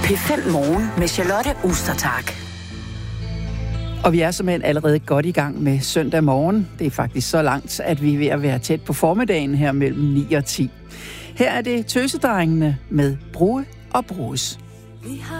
P5 Morgen med Charlotte Ostertag. Og vi er simpelthen allerede godt i gang med søndag morgen. Det er faktisk så langt, at vi er ved at være tæt på formiddagen her mellem 9 og 10. Her er det Tøsedrengene med Brue og Bruges.